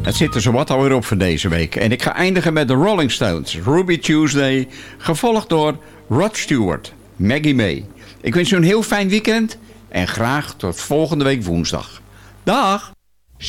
Het zit er zowat alweer op voor deze week. En ik ga eindigen met de Rolling Stones, Ruby Tuesday, gevolgd door Rod Stewart, Maggie May. Ik wens u een heel fijn weekend en graag tot volgende week woensdag. Dag!